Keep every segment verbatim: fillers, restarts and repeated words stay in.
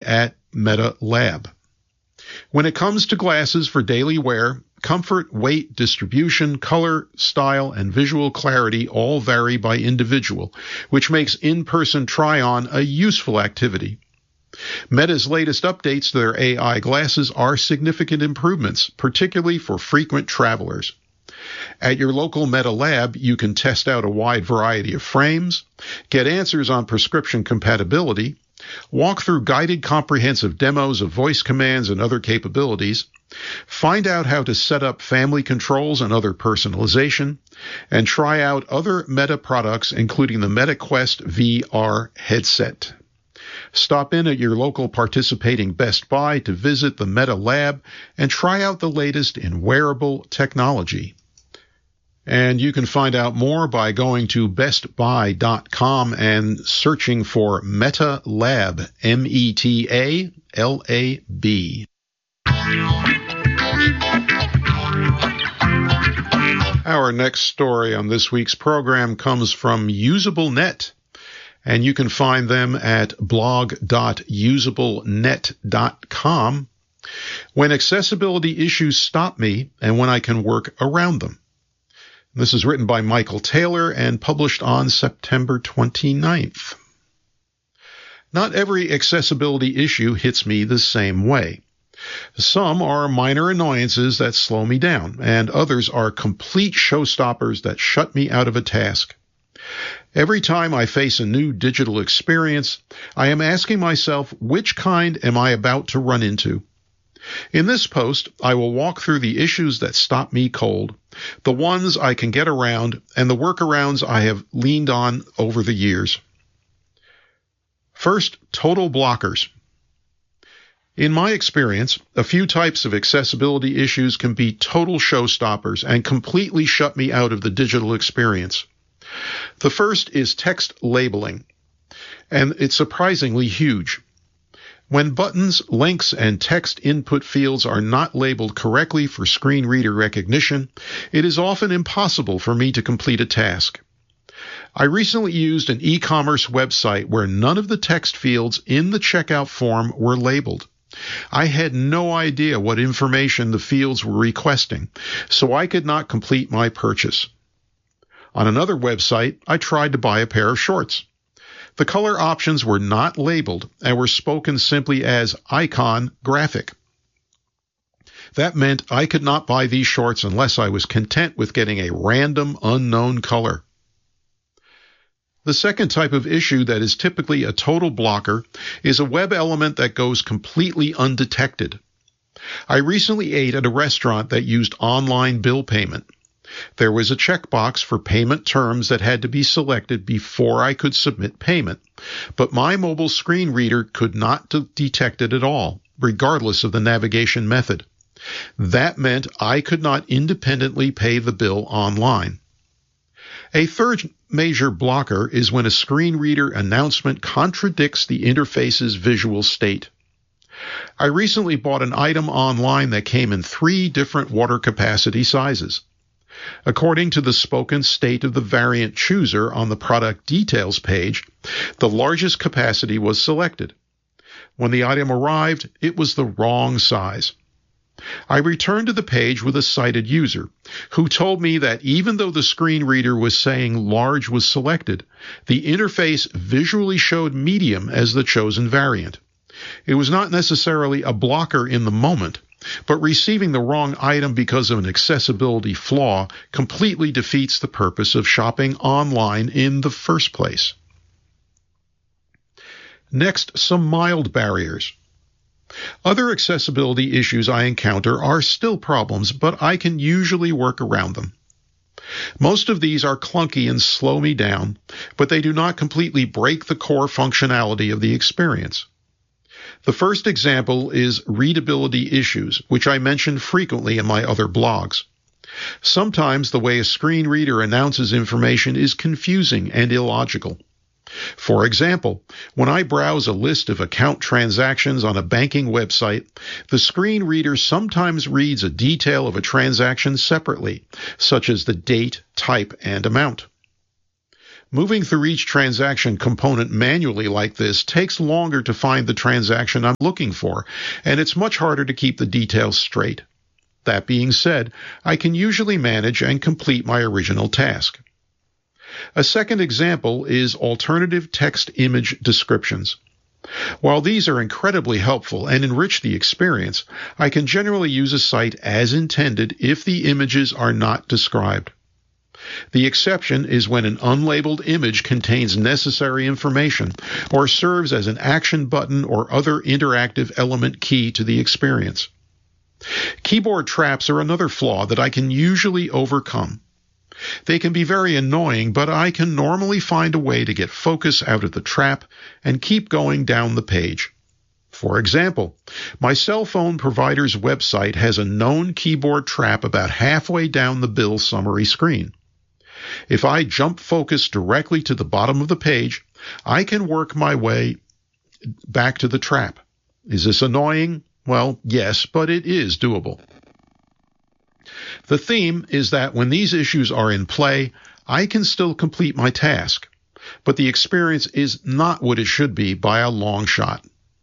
at Meta Lab. When it comes to glasses for daily wear, comfort, weight, distribution, color, style, and visual clarity all vary by individual, which makes in-person try-on a useful activity. Meta's latest updates to their A I glasses are significant improvements, particularly for frequent travelers. At your local Meta Lab, you can test out a wide variety of frames, get answers on prescription compatibility, walk through guided comprehensive demos of voice commands and other capabilities, find out how to set up family controls and other personalization, and try out other Meta products, including the Meta Quest V R headset. Stop in at your local participating Best Buy to visit the Meta Lab and try out the latest in wearable technology. And you can find out more by going to best buy dot com and searching for Meta Lab, M E T A L A B. Our next story on this week's program comes from Usable Net, and you can find them at blog dot usable net dot com. When accessibility issues stop me and when I can work around them. This is written by Michael Taylor and published on September twenty-ninth. Not every accessibility issue hits me the same way. Some are minor annoyances that slow me down, and others are complete showstoppers that shut me out of a task. Every time I face a new digital experience, I am asking myself, which kind am I about to run into? In this post, I will walk through the issues that stop me cold, the ones I can get around, and the workarounds I have leaned on over the years. First, total blockers. In my experience, a few types of accessibility issues can be total showstoppers and completely shut me out of the digital experience. The first is text labeling, and it's surprisingly huge. When buttons, links, and text input fields are not labeled correctly for screen reader recognition, it is often impossible for me to complete a task. I recently used an e-commerce website where none of the text fields in the checkout form were labeled. I had no idea what information the fields were requesting, so I could not complete my purchase. On another website, I tried to buy a pair of shorts. The color options were not labeled and were spoken simply as icon graphic. That meant I could not buy these shorts unless I was content with getting a random unknown color. The second type of issue that is typically a total blocker is a web element that goes completely undetected. I recently ate at a restaurant that used online bill payment. There was a checkbox for payment terms that had to be selected before I could submit payment, but my mobile screen reader could not de- detect it at all, regardless of the navigation method. That meant I could not independently pay the bill online. A third major blocker is when a screen reader announcement contradicts the interface's visual state. I recently bought an item online that came in three different water capacity sizes. According to the spoken state of the variant chooser on the product details page, the largest capacity was selected. When the item arrived, it was the wrong size. I returned to the page with a sighted user, who told me that even though the screen reader was saying large was selected, the interface visually showed medium as the chosen variant. It was not necessarily a blocker in the moment, but receiving the wrong item because of an accessibility flaw completely defeats the purpose of shopping online in the first place. Next, some mild barriers. Other accessibility issues I encounter are still problems, but I can usually work around them. Most of these are clunky and slow me down, but they do not completely break the core functionality of the experience. The first example is readability issues, which I mention frequently in my other blogs. Sometimes the way a screen reader announces information is confusing and illogical. For example, when I browse a list of account transactions on a banking website, the screen reader sometimes reads a detail of a transaction separately, such as the date, type, and amount. Moving through each transaction component manually like this takes longer to find the transaction I'm looking for, and it's much harder to keep the details straight. That being said, I can usually manage and complete my original task. A second example is alternative text-image descriptions. While these are incredibly helpful and enrich the experience, I can generally use a site as intended if the images are not described. The exception is when an unlabeled image contains necessary information or serves as an action button or other interactive element key to the experience. Keyboard traps are another flaw that I can usually overcome. They can be very annoying, but I can normally find a way to get focus out of the trap and keep going down the page. For example, my cell phone provider's website has a known keyboard trap about halfway down the bill summary screen. If I jump focus directly to the bottom of the page, I can work my way back to the trap. Is this annoying? Well, yes, but it is doable. The theme is that when these issues are in play, I can still complete my task, but the experience is not what it should be by a long shot.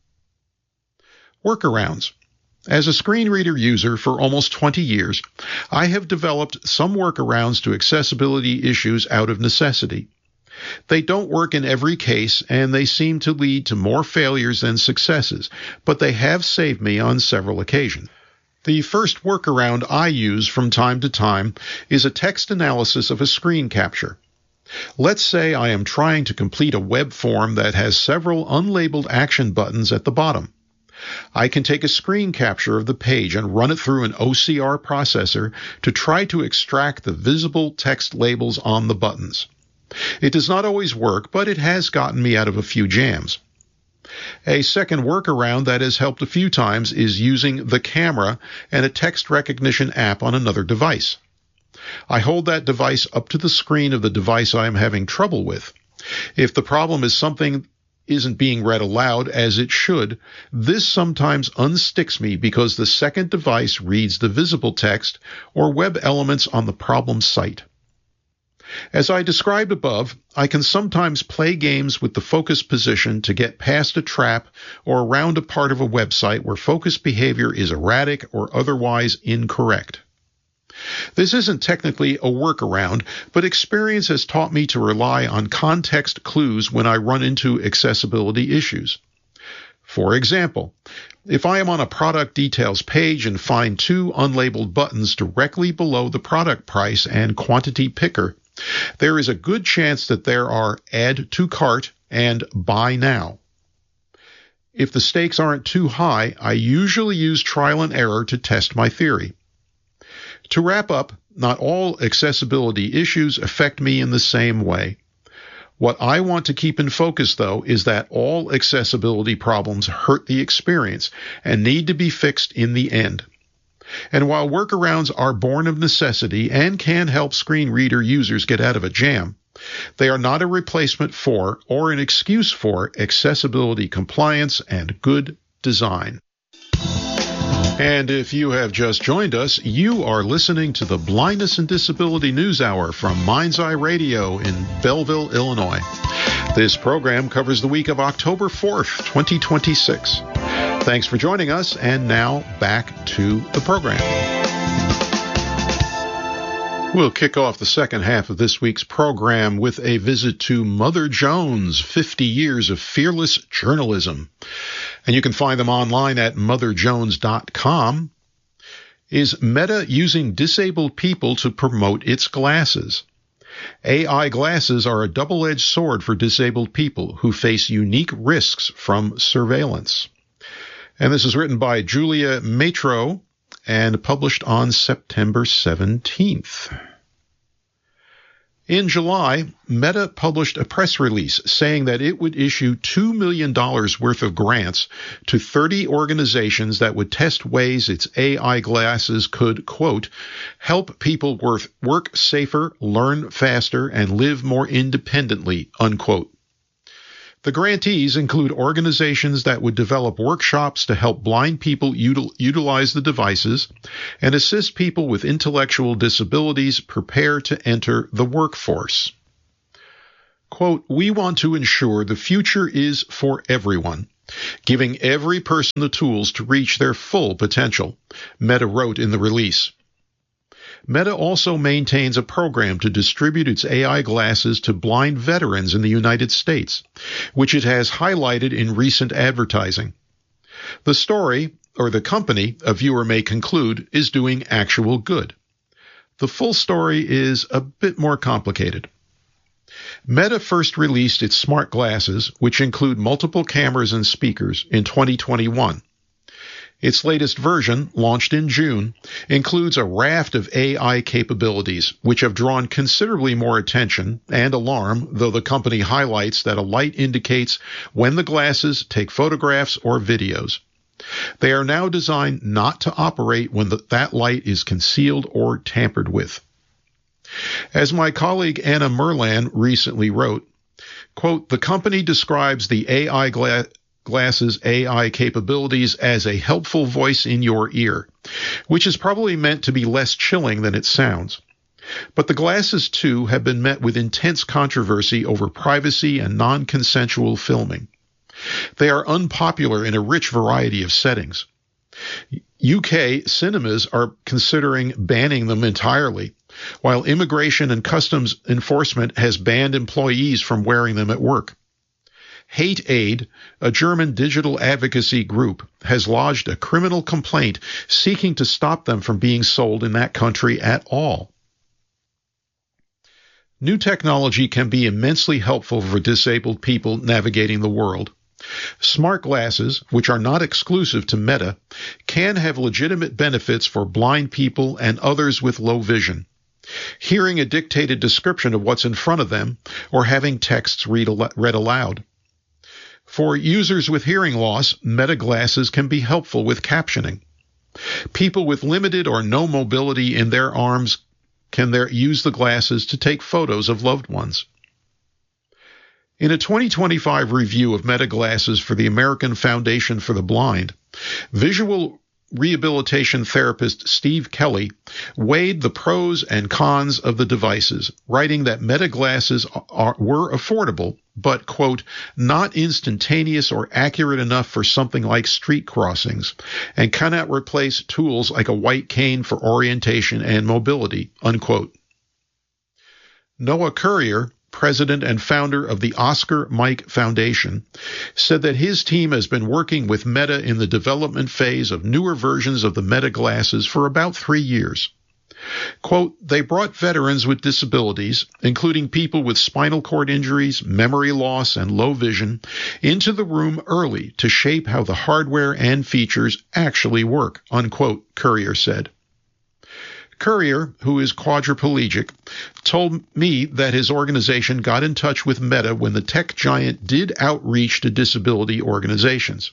Workarounds. As a screen reader user for almost twenty years, I have developed some workarounds to accessibility issues out of necessity. They don't work in every case, and they seem to lead to more failures than successes, but they have saved me on several occasions. The first workaround I use from time to time is a text analysis of a screen capture. Let's say I am trying to complete a web form that has several unlabeled action buttons at the bottom. I can take a screen capture of the page and run it through an O C R processor to try to extract the visible text labels on the buttons. It does not always work, but it has gotten me out of a few jams. A second workaround that has helped a few times is using the camera and a text recognition app on another device. I hold that device up to the screen of the device I am having trouble with. If the problem is something isn't being read aloud as it should, this sometimes unsticks me because the second device reads the visible text or web elements on the problem site. As I described above, I can sometimes play games with the focus position to get past a trap or around a part of a website where focus behavior is erratic or otherwise incorrect. This isn't technically a workaround, but experience has taught me to rely on context clues when I run into accessibility issues. For example, if I am on a product details page and find two unlabeled buttons directly below the product price and quantity picker, there is a good chance that there are Add to Cart and Buy Now. If the stakes aren't too high, I usually use trial and error to test my theory. To wrap up, not all accessibility issues affect me in the same way. What I want to keep in focus, though, is that all accessibility problems hurt the experience and need to be fixed in the end. And while workarounds are born of necessity and can help screen reader users get out of a jam, they are not a replacement for or an excuse for accessibility compliance and good design. And if you have just joined us, you are listening to the Blindness and Disability News Hour from Mind's Eye Radio in Belleville, Illinois. This program covers the week of October fourth, twenty twenty-six. Thanks for joining us, and now back to the program. We'll kick off the second half of this week's program with a visit to Mother Jones, fifty years of fearless journalism. And you can find them online at mother jones dot com. Is Meta using disabled people to promote its glasses? A I glasses are a double-edged sword for disabled people who face unique risks from surveillance. And this is written by Julia Matro and published on September seventeenth. In July, Meta published a press release saying that it would issue two million dollars worth of grants to thirty organizations that would test ways its A I glasses could, quote, help people work safer, learn faster, and live more independently, unquote. The grantees include organizations that would develop workshops to help blind people util- utilize the devices and assist people with intellectual disabilities prepare to enter the workforce. Quote, "We want to ensure the future is for everyone, giving every person the tools to reach their full potential," Meta wrote in the release. Meta also maintains a program to distribute its A I glasses to blind veterans in the United States, which it has highlighted in recent advertising. The story, or the company, a viewer may conclude, is doing actual good. The full story is a bit more complicated. Meta first released its smart glasses, which include multiple cameras and speakers, in twenty twenty-one. Its latest version, launched in June, includes a raft of A I capabilities, which have drawn considerably more attention and alarm, though the company highlights that a light indicates when the glasses take photographs or videos. They are now designed not to operate when the, that light is concealed or tampered with. As my colleague Anna Merlan recently wrote, quote, "The company describes the A I gla- glasses A I capabilities as a helpful voice in your ear, which is probably meant to be less chilling than it sounds. But the glasses, too, have been met with intense controversy over privacy and non-consensual filming. They are unpopular in a rich variety of settings. U K cinemas are considering banning them entirely, while Immigration and Customs Enforcement has banned employees from wearing them at work. Hate Aid, a German digital advocacy group, has lodged a criminal complaint seeking to stop them from being sold in that country at all." New technology can be immensely helpful for disabled people navigating the world. Smart glasses, which are not exclusive to Meta, can have legitimate benefits for blind people and others with low vision. Hearing a dictated description of what's in front of them, or having texts read, al- read aloud. For users with hearing loss, Meta glasses can be helpful with captioning. People with limited or no mobility in their arms can there use the glasses to take photos of loved ones. In a twenty twenty-five review of Meta glasses for the American Foundation for the Blind, visual rehabilitation therapist Steve Kelly weighed the pros and cons of the devices, writing that Meta glasses are, were affordable, but, quote, "not instantaneous or accurate enough for something like street crossings, and cannot replace tools like a white cane for orientation and mobility," unquote. Noah Currier, president and founder of the Oscar Mike Foundation, said that his team has been working with Meta in the development phase of newer versions of the Meta glasses for about three years. Quote, "They brought veterans with disabilities, including people with spinal cord injuries, memory loss, and low vision, into the room early to shape how the hardware and features actually work," unquote, Currier said. Currier, who is quadriplegic, told me that his organization got in touch with Meta when the tech giant did outreach to disability organizations.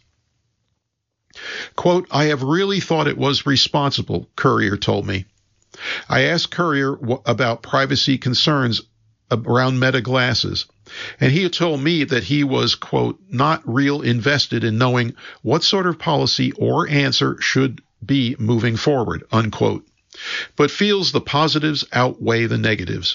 Quote, "I have really thought it was responsible," Currier told me. I asked Currier about privacy concerns around Meta glasses, and he had told me that he was, quote, "not real invested in knowing what sort of policy or answer should be moving forward," unquote, but feels the positives outweigh the negatives.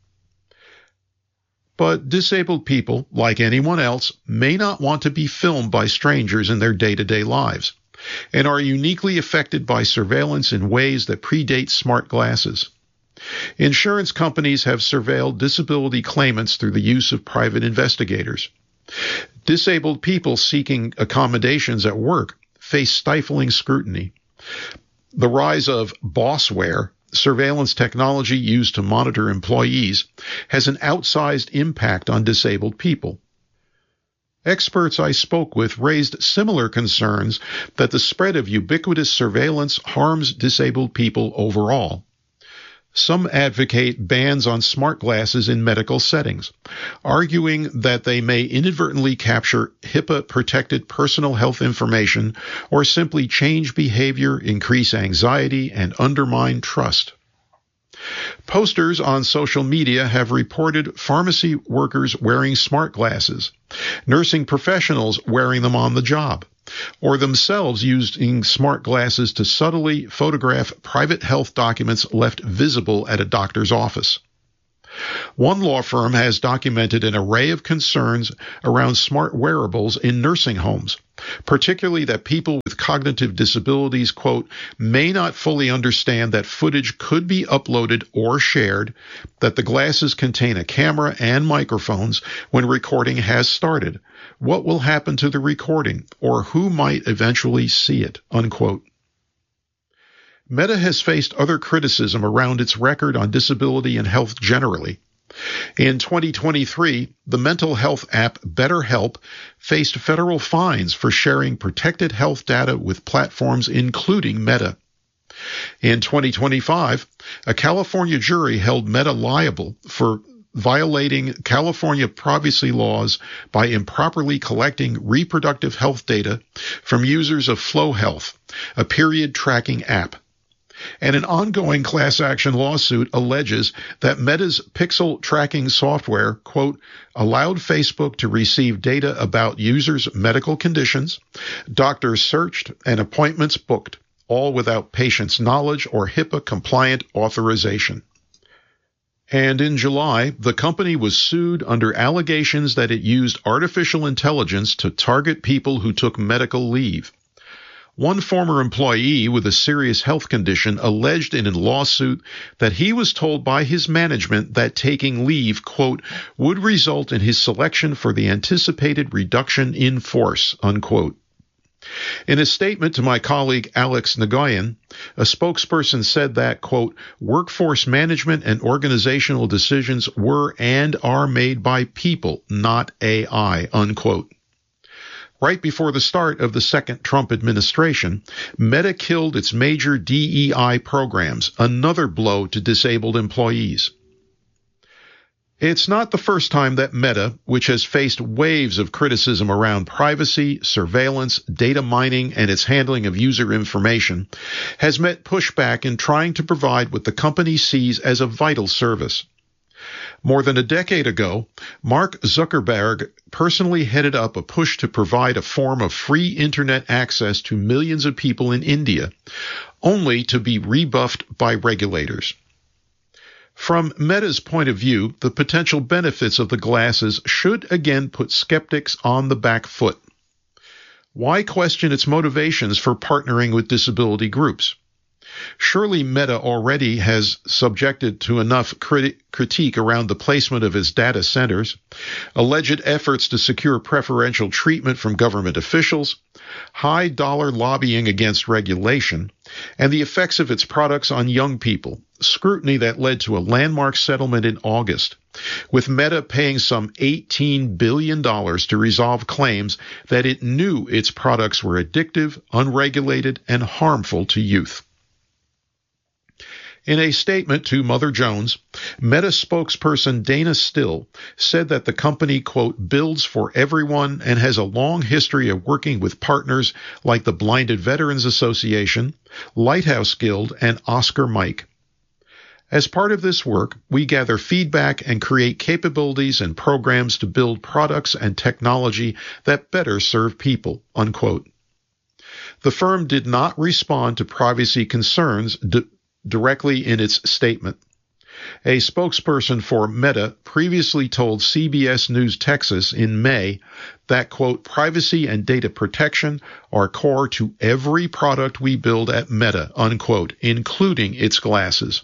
But disabled people, like anyone else, may not want to be filmed by strangers in their day-to-day lives, and are uniquely affected by surveillance in ways that predate smart glasses. Insurance companies have surveilled disability claimants through the use of private investigators. Disabled people seeking accommodations at work face stifling scrutiny. The rise of bossware, surveillance technology used to monitor employees, has an outsized impact on disabled people. Experts I spoke with raised similar concerns that the spread of ubiquitous surveillance harms disabled people overall. Some advocate bans on smart glasses in medical settings, arguing that they may inadvertently capture HIPAA-protected personal health information or simply change behavior, increase anxiety, and undermine trust. Posters on social media have reported pharmacy workers wearing smart glasses, nursing professionals wearing them on the job, or themselves using smart glasses to subtly photograph private health documents left visible at a doctor's office. One law firm has documented an array of concerns around smart wearables in nursing homes, particularly that people with cognitive disabilities, quote, may not fully understand that footage could be uploaded or shared, that the glasses contain a camera and microphones when recording has started. What will happen to the recording, or who might eventually see it, unquote. Meta has faced other criticism around its record on disability and health generally. In twenty twenty-three, the mental health app BetterHelp faced federal fines for sharing protected health data with platforms including Meta. In twenty twenty-five, a California jury held Meta liable for violating California privacy laws by improperly collecting reproductive health data from users of Flow Health, a period tracking app. And an ongoing class action lawsuit alleges that Meta's pixel tracking software, quote, allowed Facebook to receive data about users' medical conditions, doctors searched, and appointments booked, all without patients' knowledge or HIPAA-compliant authorization. And in July, the company was sued under allegations that it used artificial intelligence to target people who took medical leave. One former employee with a serious health condition alleged in a lawsuit that he was told by his management that taking leave, quote, would result in his selection for the anticipated reduction in force, unquote. In a statement to my colleague Alex Nagoyan, a spokesperson said that, quote, workforce management and organizational decisions were and are made by people, not A I, unquote. Right before the start of the second Trump administration, Meta killed its major D E I programs, another blow to disabled employees. It's not the first time that Meta, which has faced waves of criticism around privacy, surveillance, data mining, and its handling of user information, has met pushback in trying to provide what the company sees as a vital service. More than a decade ago, Mark Zuckerberg personally headed up a push to provide a form of free internet access to millions of people in India, only to be rebuffed by regulators. From Meta's point of view, the potential benefits of the glasses should again put skeptics on the back foot. Why question its motivations for partnering with disability groups? Surely Meta already has subjected to enough criti- critique around the placement of its data centers, alleged efforts to secure preferential treatment from government officials, high-dollar lobbying against regulation, and the effects of its products on young people, scrutiny that led to a landmark settlement in August, with Meta paying some eighteen billion dollars to resolve claims that it knew its products were addictive, unregulated, and harmful to youth. In a statement to Mother Jones, Meta spokesperson Dana Still said that the company, quote, builds for everyone and has a long history of working with partners like the Blinded Veterans Association, Lighthouse Guild, and Oscar Mike. As part of this work, we gather feedback and create capabilities and programs to build products and technology that better serve people, unquote. The firm did not respond to privacy concerns d- directly in its statement. A spokesperson for Meta previously told C B S News Texas in May that, quote, privacy and data protection are core to every product we build at Meta, unquote, including its glasses.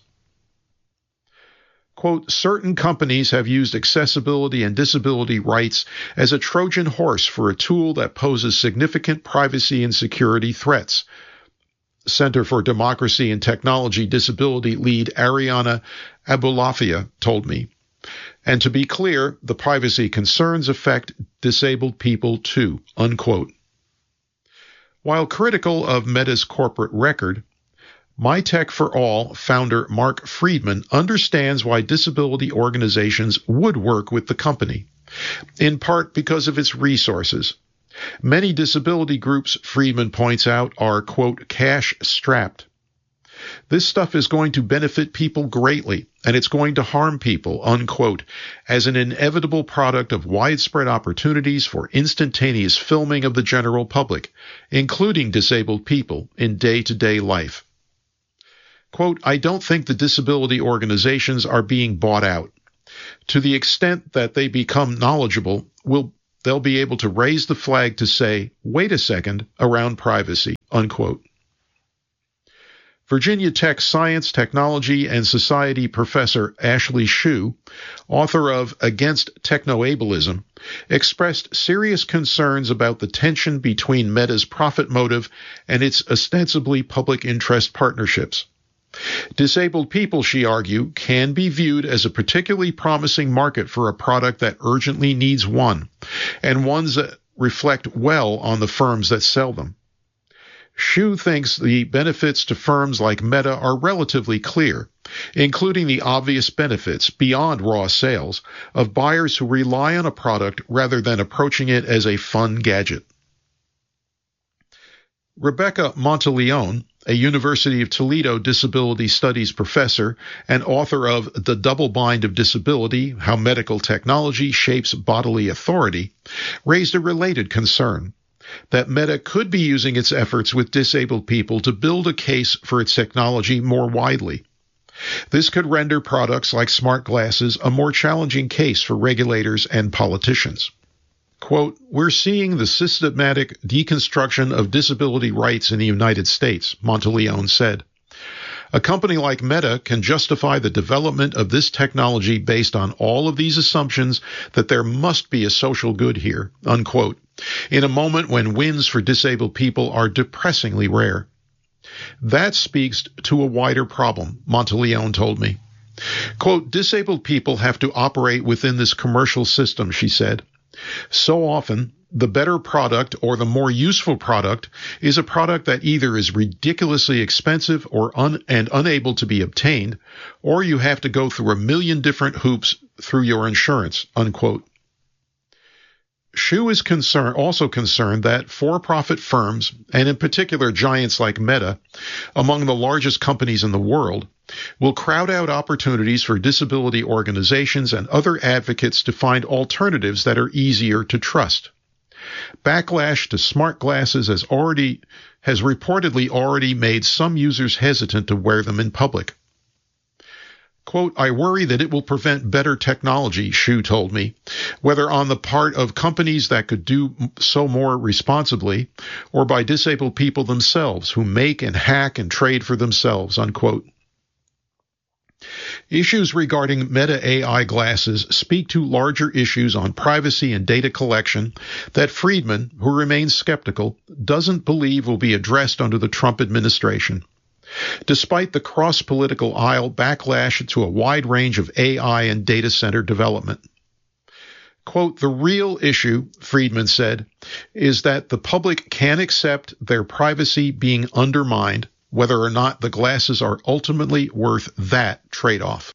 Quote, certain companies have used accessibility and disability rights as a Trojan horse for a tool that poses significant privacy and security threats, Center for Democracy and Technology Disability lead Ariana Abulafia told me. And to be clear, the privacy concerns affect disabled people too, unquote. While critical of Meta's corporate record, MyTech for All founder Mark Friedman understands why disability organizations would work with the company, in part because of its resources. Many disability groups, Friedman points out, are, quote, cash-strapped. This stuff is going to benefit people greatly, and it's going to harm people, unquote, as an inevitable product of widespread opportunities for instantaneous filming of the general public, including disabled people, in day-to-day life. Quote, I don't think the disability organizations are being bought out. To the extent that they become knowledgeable, will they'll be able to raise the flag to say, wait a second, around privacy, unquote. Virginia Tech Science, Technology, and Society professor Ashley Hsu, author of Against Technoableism, expressed serious concerns about the tension between Meta's profit motive and its ostensibly public interest partnerships. Disabled people, she argued, can be viewed as a particularly promising market for a product that urgently needs one, and ones that reflect well on the firms that sell them. Hsu thinks the benefits to firms like Meta are relatively clear, including the obvious benefits, beyond raw sales, of buyers who rely on a product rather than approaching it as a fun gadget. Rebecca Monteleone, a University of Toledo disability studies professor and author of The Double Bind of Disability, How Medical Technology Shapes Bodily Authority, raised a related concern, that Meta could be using its efforts with disabled people to build a case for its technology more widely. This could render products like smart glasses a more challenging case for regulators and politicians. Quote, we're seeing the systematic deconstruction of disability rights in the United States, Monteleone said. A company like Meta can justify the development of this technology based on all of these assumptions that there must be a social good here, unquote, in a moment when wins for disabled people are depressingly rare. That speaks to a wider problem, Monteleone told me. Quote, disabled people have to operate within this commercial system, she said. So often, the better product or the more useful product is a product that either is ridiculously expensive or un- and unable to be obtained, or you have to go through a million different hoops through your insurance, unquote. Hsu is concern, also concerned that for-profit firms, and in particular giants like Meta, among the largest companies in the world, will crowd out opportunities for disability organizations and other advocates to find alternatives that are easier to trust. Backlash to smart glasses has already has reportedly already made some users hesitant to wear them in public. Quote, I worry that it will prevent better technology, Hsu told me, whether on the part of companies that could do so more responsibly, or by disabled people themselves who make and hack and trade for themselves, unquote. Issues regarding Meta A I glasses speak to larger issues on privacy and data collection that Friedman, who remains skeptical, doesn't believe will be addressed under the Trump administration. Despite the cross-political aisle backlash to a wide range of A I and data center development. Quote, the real issue, Friedman said, is that the public can't accept their privacy being undermined, whether or not the glasses are ultimately worth that trade-off.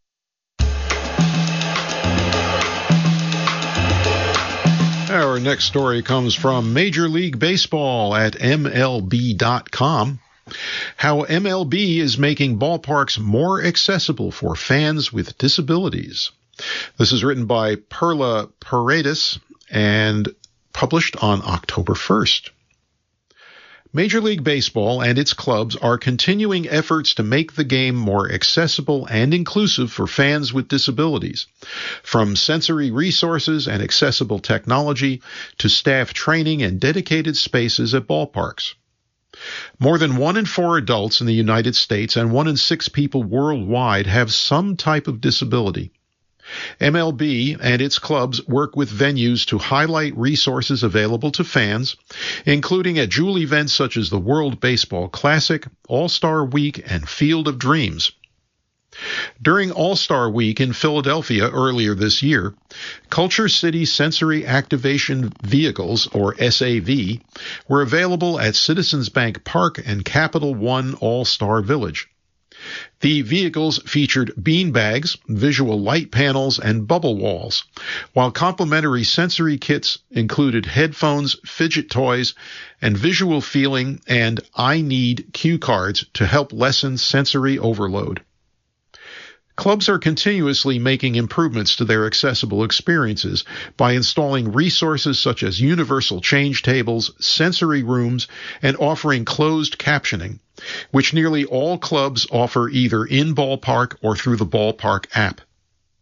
Our next story comes from Major League Baseball at M L B dot com. How M L B is making ballparks more accessible for fans with disabilities. This is written by Perla Paredes and published on October first. Major League Baseball and its clubs are continuing efforts to make the game more accessible and inclusive for fans with disabilities, from sensory resources and accessible technology to staff training and dedicated spaces at ballparks. More than one in four adults in the United States and one in six people worldwide have some type of disability. M L B and its clubs work with venues to highlight resources available to fans, including at jewel events such as the World Baseball Classic, All-Star Week, and Field of Dreams. During All-Star Week in Philadelphia earlier this year, Culture City Sensory Activation Vehicles, or S A V, were available at Citizens Bank Park and Capital One All-Star Village. The vehicles featured beanbags, visual light panels, and bubble walls, while complimentary sensory kits included headphones, fidget toys, and visual feeling and I Need cue cards to help lessen sensory overload. Clubs are continuously making improvements to their accessible experiences by installing resources such as universal change tables, sensory rooms, and offering closed captioning, which nearly all clubs offer either in ballpark or through the ballpark app.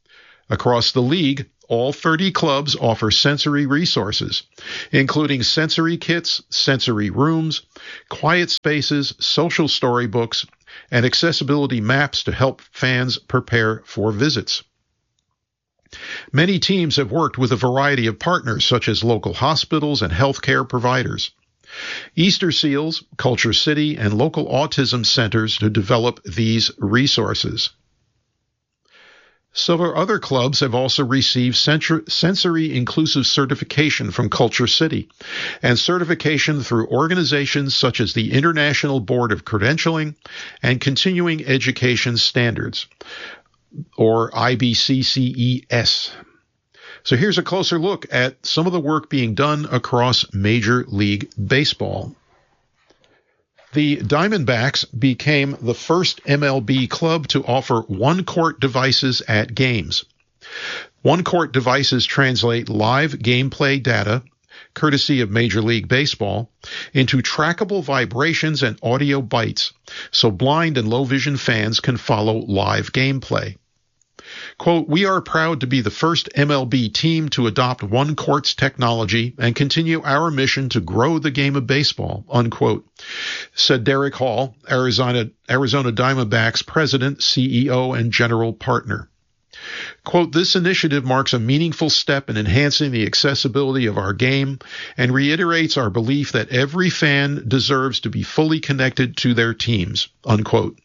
Across the league, all thirty clubs offer sensory resources, including sensory kits, sensory rooms, quiet spaces, social storybooks, and accessibility maps to help fans prepare for visits. Many teams have worked with a variety of partners, such as local hospitals and healthcare providers, Easter Seals, Culture City, and local autism centers to develop these resources. Several other clubs have also received sensory inclusive certification from Culture City and certification through organizations such as the International Board of Credentialing and Continuing Education Standards, or I B C C E S. So here's a closer look at some of the work being done across Major League Baseball. The Diamondbacks became the first M L B club to offer one-court devices at games. One-court devices translate live gameplay data, courtesy of Major League Baseball, into trackable vibrations and audio bytes, so blind and low-vision fans can follow live gameplay. Quote, "We are proud to be the first M L B team to adopt one-court's technology and continue our mission to grow the game of baseball," unquote, said Derek Hall, Arizona, Arizona Diamondbacks president, C E O, and general partner. Quote, "This initiative marks a meaningful step in enhancing the accessibility of our game and reiterates our belief that every fan deserves to be fully connected to their teams," unquote.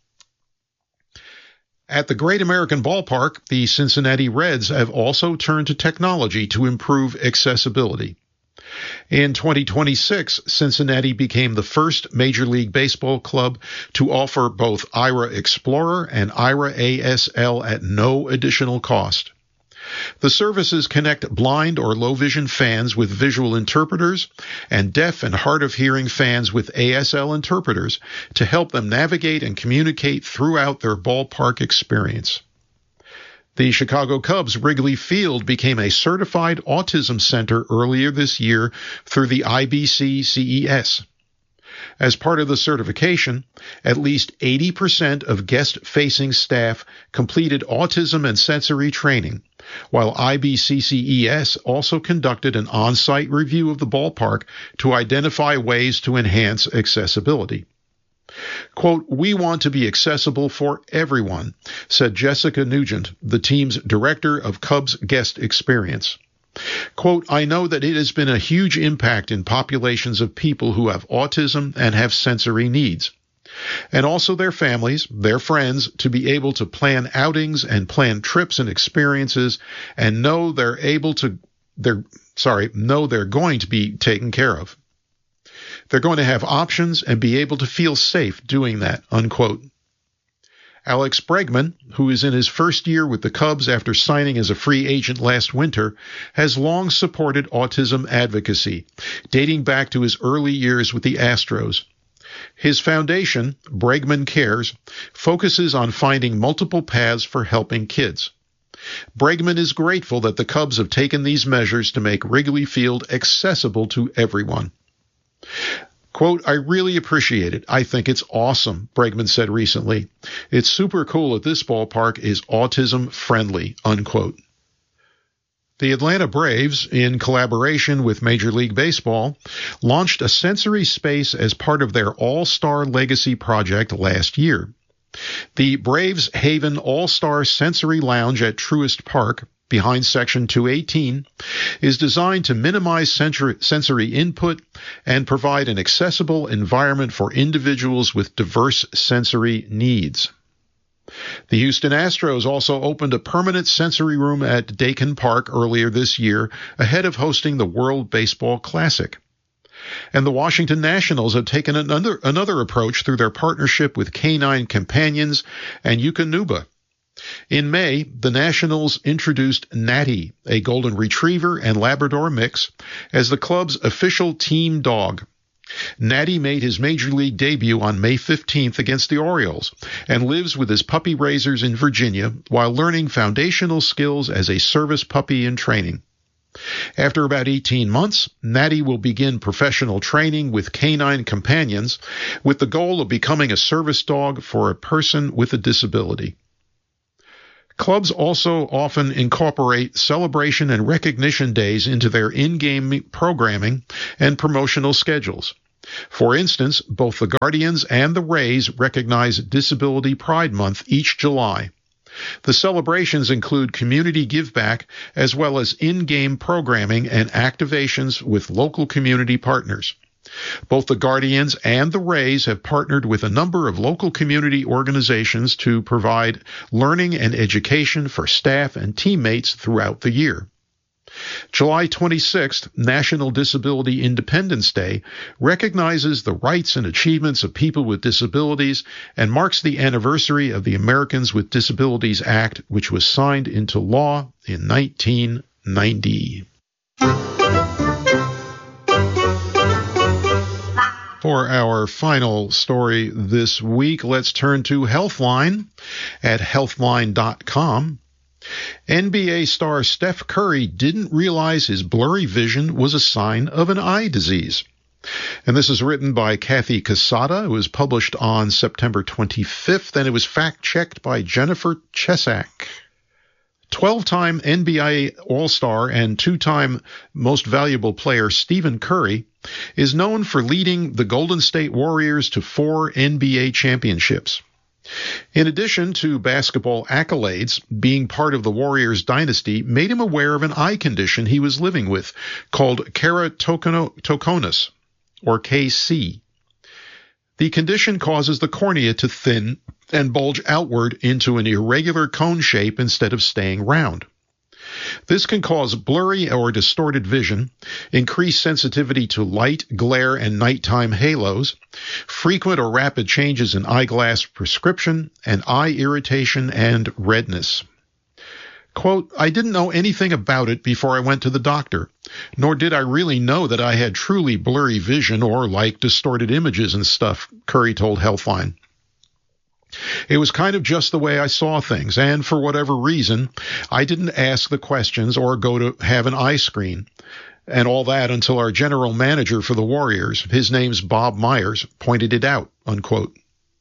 At the Great American Ballpark, the Cincinnati Reds have also turned to technology to improve accessibility. In twenty twenty-six, Cincinnati became the first Major League Baseball club to offer both Aira Explorer and Aira A S L at no additional cost. The services connect blind or low-vision fans with visual interpreters and deaf and hard-of-hearing fans with A S L interpreters to help them navigate and communicate throughout their ballpark experience. The Chicago Cubs' Wrigley Field became a certified autism center earlier this year through the I B C C E S. As part of the certification, at least eighty percent of guest-facing staff completed autism and sensory training, while I B C C E S also conducted an on-site review of the ballpark to identify ways to enhance accessibility. Quote, "We want to be accessible for everyone," said Jessica Nugent, the team's director of Cubs guest experience. Quote, "I know that it has been a huge impact in populations of people who have autism and have sensory needs, and also their families, their friends, to be able to plan outings and plan trips and experiences and know they're able to, they're, sorry, know they're going to be taken care of. They're going to have options and be able to feel safe doing that," unquote. Alex Bregman, who is in his first year with the Cubs after signing as a free agent last winter, has long supported autism advocacy, dating back to his early years with the Astros. His foundation, Bregman Cares, focuses on finding multiple paths for helping kids. Bregman is grateful that the Cubs have taken these measures to make Wrigley Field accessible to everyone. Quote, "I really appreciate it. I think it's awesome," Bregman said recently. "It's super cool that this ballpark is autism friendly," unquote. The Atlanta Braves, in collaboration with Major League Baseball, launched a sensory space as part of their All-Star Legacy project last year. The Braves Haven All-Star Sensory Lounge at Truist Park, behind Section two eighteen, is designed to minimize sensory input and provide an accessible environment for individuals with diverse sensory needs. The Houston Astros also opened a permanent sensory room at Dakin Park earlier this year, ahead of hosting the World Baseball Classic. And the Washington Nationals have taken another, another approach through their partnership with Canine Companions and Eukanuba. In May, the Nationals introduced Natty, a golden retriever and Labrador mix, as the club's official team dog. Natty made his major league debut on May fifteenth against the Orioles and lives with his puppy raisers in Virginia while learning foundational skills as a service puppy in training. After about eighteen months, Natty will begin professional training with Canine Companions with the goal of becoming a service dog for a person with a disability. Clubs also often incorporate celebration and recognition days into their in-game programming and promotional schedules. For instance, both the Guardians and the Rays recognize Disability Pride Month each July. The celebrations include community giveback as well as in-game programming and activations with local community partners. Both the Guardians and the Rays have partnered with a number of local community organizations to provide learning and education for staff and teammates throughout the year. July twenty-sixth, National Disability Independence Day, recognizes the rights and achievements of people with disabilities and marks the anniversary of the Americans with Disabilities Act, which was signed into law in nineteen ninety. For our final story this week, let's turn to Healthline at healthline dot com. N B A star Steph Curry didn't realize his blurry vision was a sign of an eye disease. And this is written by Kathy Casada. It was published on September twenty-fifth, and it was fact-checked by Jennifer Chesak. twelve-time N B A All-Star and two-time Most Valuable Player Stephen Curry is known for leading the Golden State Warriors to four N B A championships. In addition to basketball accolades, being part of the Warriors dynasty made him aware of an eye condition he was living with called keratoconus, or K C. The condition causes the cornea to thin and bulge outward into an irregular cone shape instead of staying round. This can cause blurry or distorted vision, increased sensitivity to light, glare, and nighttime halos, frequent or rapid changes in eyeglass prescription, and eye irritation and redness. Quote, I didn't know anything about it before I went to the doctor, nor did I really know that I had truly blurry vision or like distorted images and stuff, Curry told Healthline. It was kind of just the way I saw things, and for whatever reason, I didn't ask the questions or go to have an eye screen and all that until our general manager for the Warriors, his name's Bob Myers, pointed it out, unquote.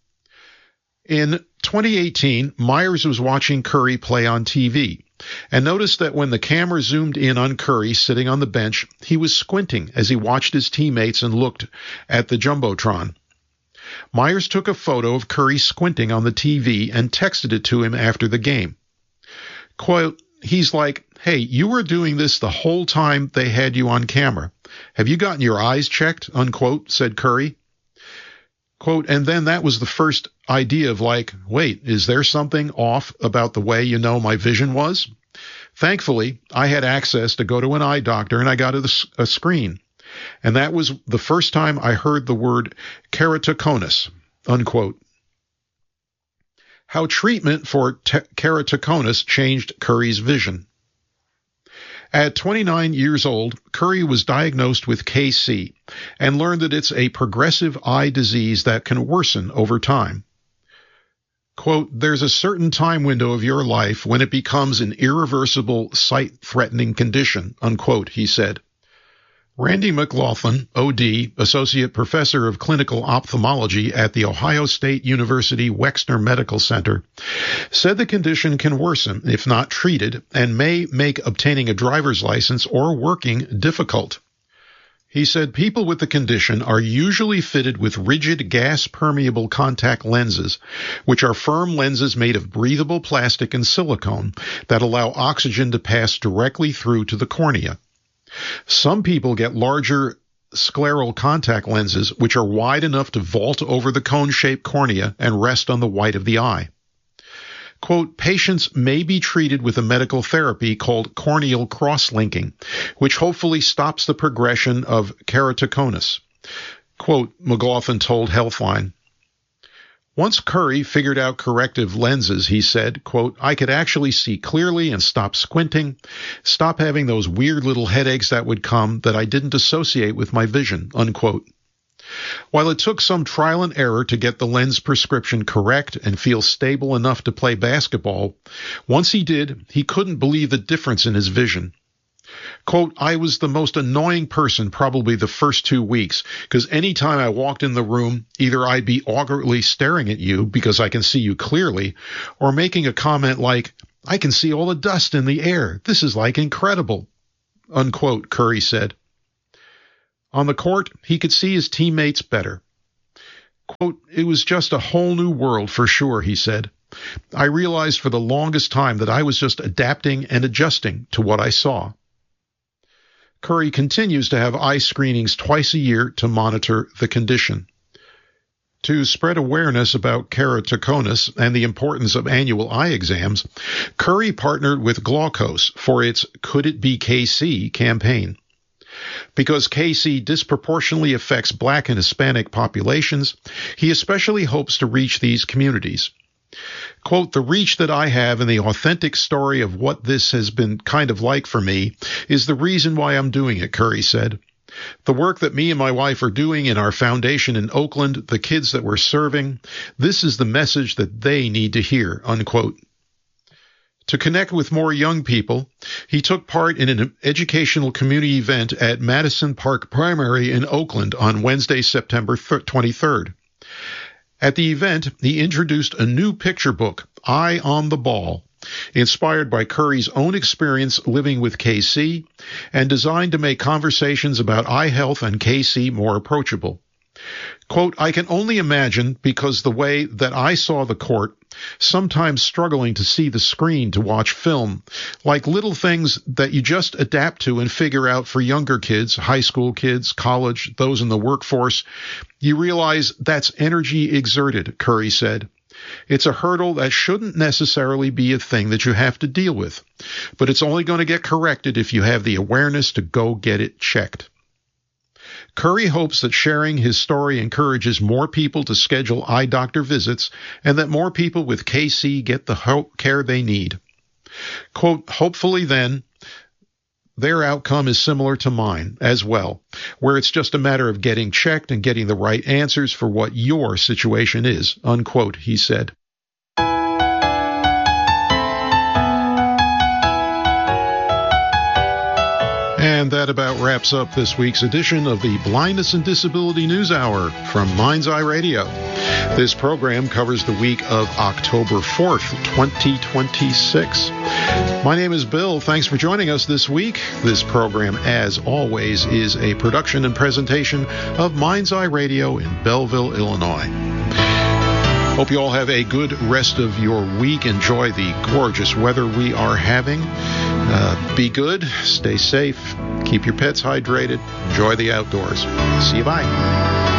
In twenty eighteen, Myers was watching Curry play on T V and noticed that when the camera zoomed in on Curry sitting on the bench, he was squinting as he watched his teammates and looked at the Jumbotron. Myers took a photo of Curry squinting on the T V and texted it to him after the game. Quote, he's like, hey, you were doing this the whole time they had you on camera. Have you gotten your eyes checked? Unquote, said Curry. Quote, and then that was the first idea of like, wait, is there something off about the way you know my vision was? Thankfully, I had access to go to an eye doctor and I got a, a screen. And that was the first time I heard the word keratoconus, unquote. How treatment for te- keratoconus changed Curry's vision. At twenty-nine years old, Curry was diagnosed with K C and learned that it's a progressive eye disease that can worsen over time. Quote, there's a certain time window of your life when it becomes an irreversible, sight-threatening condition, unquote, he said. Randy McLaughlin, O D, Associate Professor of Clinical Ophthalmology at the Ohio State University Wexner Medical Center, said the condition can worsen if not treated and may make obtaining a driver's license or working difficult. He said people with the condition are usually fitted with rigid gas-permeable contact lenses, which are firm lenses made of breathable plastic and silicone that allow oxygen to pass directly through to the cornea. Some people get larger scleral contact lenses, which are wide enough to vault over the cone-shaped cornea and rest on the white of the eye. Quote, patients may be treated with a medical therapy called corneal cross-linking, which hopefully stops the progression of keratoconus. Quote, McLaughlin told Healthline. Once Curry figured out corrective lenses, he said, quote, I could actually see clearly and stop squinting, stop having those weird little headaches that would come that I didn't associate with my vision, unquote. While it took some trial and error to get the lens prescription correct and feel stable enough to play basketball, once he did, he couldn't believe the difference in his vision. Quote, I was the most annoying person probably the first two weeks because any time I walked in the room, either I'd be awkwardly staring at you because I can see you clearly or making a comment like, I can see all the dust in the air. This is like incredible, unquote, Curry said. On the court, he could see his teammates better. Quote, it was just a whole new world for sure, he said. I realized for the longest time that I was just adapting and adjusting to what I saw. Curry continues to have eye screenings twice a year to monitor the condition. To spread awareness about keratoconus and the importance of annual eye exams, Curry partnered with Glaukos for its Could It Be K C campaign. Because K C disproportionately affects Black and Hispanic populations, he especially hopes to reach these communities. Quote, the reach that I have and the authentic story of what this has been kind of like for me is the reason why I'm doing it, Curry said. The work that me and my wife are doing in our foundation in Oakland, the kids that we're serving, this is the message that they need to hear, unquote. To connect with more young people, he took part in an educational community event at Madison Park Primary in Oakland on Wednesday, September twenty-third. At the event, he introduced a new picture book, Eye on the Ball, inspired by Curry's own experience living with K C and designed to make conversations about eye health and K C more approachable. Quote, I can only imagine because the way that I saw the court, sometimes struggling to see the screen to watch film, like little things that you just adapt to and figure out for younger kids, high school kids, college, those in the workforce, you realize that's energy exerted, Curry said. It's a hurdle that shouldn't necessarily be a thing that you have to deal with, but it's only going to get corrected if you have the awareness to go get it checked. Curry hopes that sharing his story encourages more people to schedule eye doctor visits and that more people with K C get the care they need. Quote, hopefully then, their outcome is similar to mine as well, where it's just a matter of getting checked and getting the right answers for what your situation is, unquote, he said. And that about wraps up this week's edition of the Blindness and Disability News Hour from Mind's Eye Radio. This program covers the week of October fourth, twenty twenty-six. My name is Bill. Thanks for joining us this week. This program, as always, is a production and presentation of Mind's Eye Radio in Belleville, Illinois. Hope you all have a good rest of your week. Enjoy the gorgeous weather we are having. Uh, be good, stay safe, keep your pets hydrated, enjoy the outdoors. See you, bye.